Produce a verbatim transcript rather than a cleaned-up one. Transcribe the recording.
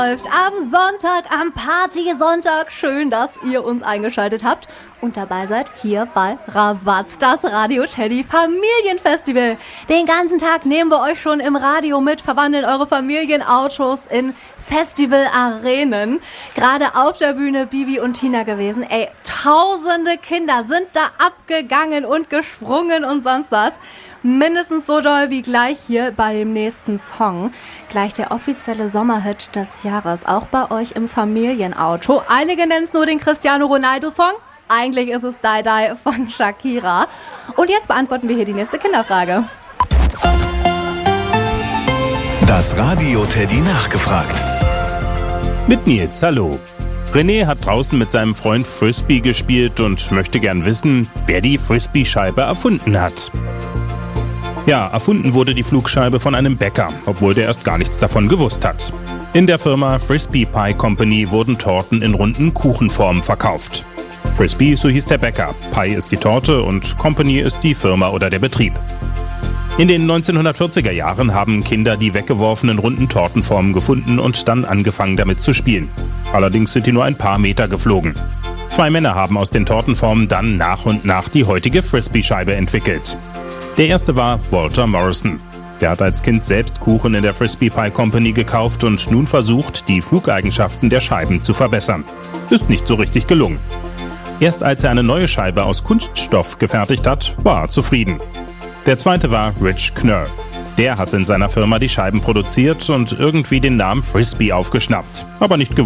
Läuft am Sonntag, am Party-Sonntag. Schön, dass ihr uns eingeschaltet habt und dabei seid hier bei Rabatz, das Radio Teddy Familienfestival. Den ganzen Tag nehmen wir euch schon im Radio mit, verwandeln eure Familienautos in Festivalarenen. Gerade auf der Bühne Bibi und Tina gewesen. Ey, tausende Kinder sind da abgegangen und gesprungen und sonst was. Mindestens so doll wie gleich hier bei dem nächsten Song. Gleich der offizielle Sommerhit des Jahres, auch bei euch im Familienauto. Einige nennen es nur den Cristiano Ronaldo-Song. Eigentlich ist es Die Die von Shakira. Und jetzt beantworten wir hier die nächste Kinderfrage. Das Radio Teddy nachgefragt. Mit Nils, hallo. René hat draußen mit seinem Freund Frisbee gespielt und möchte gern wissen, wer die Frisbee-Scheibe erfunden hat. Ja, erfunden wurde die Flugscheibe von einem Bäcker, obwohl der erst gar nichts davon gewusst hat. In der Firma Frisbee Pie Company wurden Torten in runden Kuchenformen verkauft. Frisbee, so hieß der Bäcker, Pie ist die Torte und Company ist die Firma oder der Betrieb. In den neunzehnhundertvierziger Jahren haben Kinder die weggeworfenen runden Tortenformen gefunden und dann angefangen damit zu spielen. Allerdings sind die nur ein paar Meter geflogen. Zwei Männer haben aus den Tortenformen dann nach und nach die heutige Frisbee-Scheibe entwickelt. Der erste war Walter Morrison. Der hat als Kind selbst Kuchen in der Frisbee Pie Company gekauft und nun versucht, die Flugeigenschaften der Scheiben zu verbessern. Ist nicht so richtig gelungen. Erst als er eine neue Scheibe aus Kunststoff gefertigt hat, war er zufrieden. Der zweite war Rich Knurr. Der hat in seiner Firma die Scheiben produziert und irgendwie den Namen Frisbee aufgeschnappt, aber nicht gewusst,